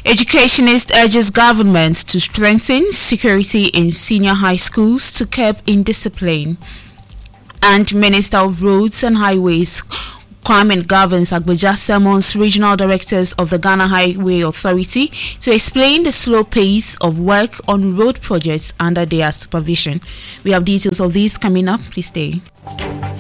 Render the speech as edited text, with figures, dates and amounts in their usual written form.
Educationist urges government to strengthen security in senior high schools to curb indiscipline. And Minister of Roads and Highways Kwame Governs Agboja summons regional directors of the Ghana Highway Authority to explain the slow pace of work on road projects under their supervision. We have details of these coming up. Please stay.